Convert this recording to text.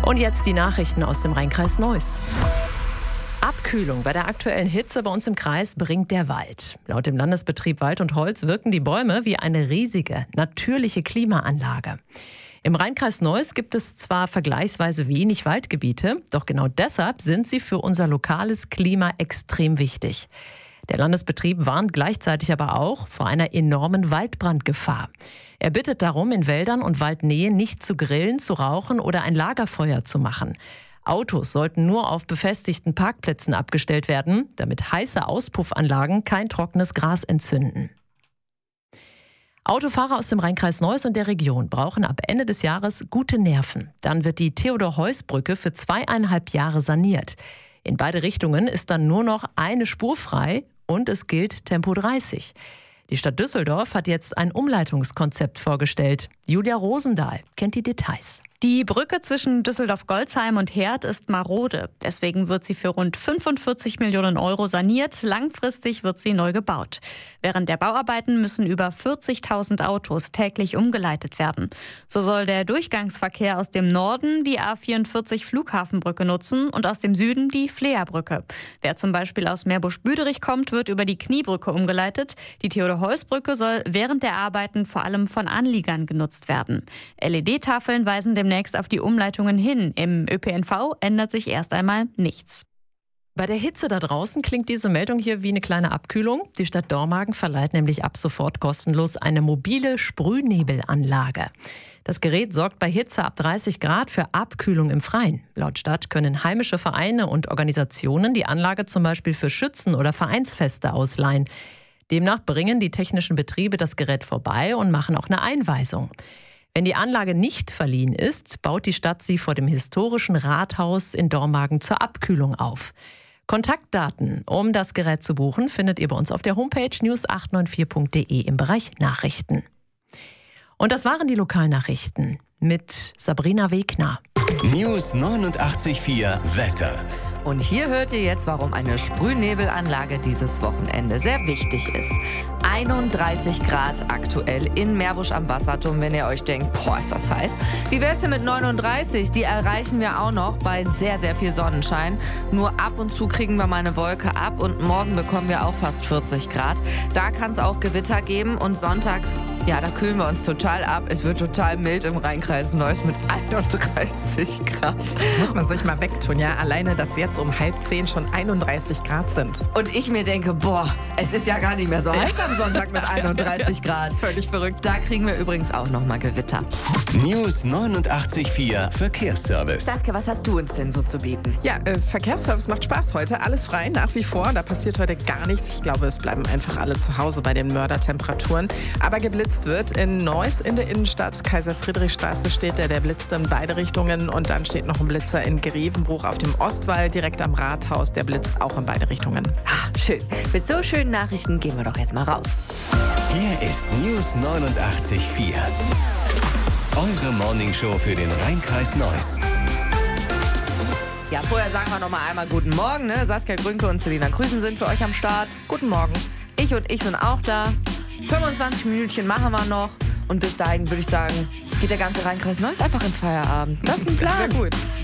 Und jetzt die Nachrichten aus dem Rheinkreis Neuss. Abkühlung bei der aktuellen Hitze bei uns im Kreis bringt der Wald. Laut dem Landesbetrieb Wald und Holz wirken die Bäume wie eine riesige, natürliche Klimaanlage. Im Rheinkreis Neuss gibt es zwar vergleichsweise wenig Waldgebiete, doch genau deshalb sind sie für unser lokales Klima extrem wichtig. Der Landesbetrieb warnt gleichzeitig aber auch vor einer enormen Waldbrandgefahr. Er bittet darum, in Wäldern und Waldnähe nicht zu grillen, zu rauchen oder ein Lagerfeuer zu machen. Autos sollten nur auf befestigten Parkplätzen abgestellt werden, damit heiße Auspuffanlagen kein trockenes Gras entzünden. Autofahrer aus dem Rheinkreis Neuss und der Region brauchen ab Ende des Jahres gute Nerven. Dann wird die Theodor-Heuss-Brücke für 2,5 Jahre saniert. In beide Richtungen ist dann nur noch eine Spur frei und es gilt Tempo 30. Die Stadt Düsseldorf hat jetzt ein Umleitungskonzept vorgestellt. Julia Rosendahl kennt die Details. Die Brücke zwischen Düsseldorf-Golzheim und Herd ist marode. Deswegen wird sie für rund 45 Millionen Euro saniert. Langfristig wird sie neu gebaut. Während der Bauarbeiten müssen über 40.000 Autos täglich umgeleitet werden. So soll der Durchgangsverkehr aus dem Norden die A44 Flughafenbrücke nutzen und aus dem Süden die Fleabrücke. Wer zum Beispiel aus Meerbusch-Büderich kommt, wird über die Kniebrücke umgeleitet. Die Theodor-Heuss-Brücke soll während der Arbeiten vor allem von Anliegern genutzt werden. LED-Tafeln weisen demnächst auf die Umleitungen hin. Im ÖPNV ändert sich erst einmal nichts. Bei der Hitze da draußen klingt diese Meldung hier wie eine kleine Abkühlung. Die Stadt Dormagen verleiht nämlich ab sofort kostenlos eine mobile Sprühnebelanlage. Das Gerät sorgt bei Hitze ab 30 Grad für Abkühlung im Freien. Laut Stadt können heimische Vereine und Organisationen die Anlage zum Beispiel für Schützen- oder Vereinsfeste ausleihen. Demnach bringen die technischen Betriebe das Gerät vorbei und machen auch eine Einweisung. Wenn die Anlage nicht verliehen ist, baut die Stadt sie vor dem historischen Rathaus in Dormagen zur Abkühlung auf. Kontaktdaten, um das Gerät zu buchen, findet ihr bei uns auf der Homepage news894.de im Bereich Nachrichten. Und das waren die Lokalnachrichten mit Sabrina Wegner. News 89.4 Wetter. Und hier hört ihr jetzt, warum eine Sprühnebelanlage dieses Wochenende sehr wichtig ist. 31 Grad aktuell in Meerbusch am Wasserturm, wenn ihr euch denkt, boah, ist das heiß. Wie wär's denn mit 39? Die erreichen wir auch noch bei sehr, sehr viel Sonnenschein. Nur ab und zu kriegen wir mal eine Wolke ab und morgen bekommen wir auch fast 40 Grad. Da kann es auch Gewitter geben und Sonntag, ja, da kühlen wir uns total ab. Es wird total mild im Rheinkreis Neuss mit 31 Grad. Muss man sich mal wegtun, ja? Alleine, dass jetzt um 9:30 schon 31 Grad sind. Und ich mir denke, boah, es ist ja gar nicht mehr so heiß am Sonntag mit 31 Grad. Völlig verrückt. Da kriegen wir übrigens auch noch mal Gewitter. News 89.4 Verkehrsservice. Saskia, was hast du uns denn so zu bieten? Ja, Verkehrsservice macht Spaß heute. Alles frei, nach wie vor. Da passiert heute gar nichts. Ich glaube, es bleiben einfach alle zu Hause bei den Mördertemperaturen. Aber geblitzt wird in Neuss in der Innenstadt. Kaiser-Friedrich-Straße steht der blitzt in beide Richtungen. Und dann steht noch ein Blitzer in Grevenbruch auf dem Ostwall, direkt am Rathaus. Der blitzt auch in beide Richtungen. Ah, schön. Mit so schönen Nachrichten gehen wir doch jetzt mal raus. Hier ist News 89.4. Eure Morningshow für den Rheinkreis Neuss. Ja, vorher sagen wir noch mal einmal guten Morgen. Ne? Saskia Grünke und Selina Krüsen sind für euch am Start. Guten Morgen. Ich und ich sind auch da. 25 Minütchen machen wir noch. Und bis dahin würde ich sagen, geht der ganze Rheinkreis Neuss einfach in Feierabend. Das ist ein Plan. Sehr gut.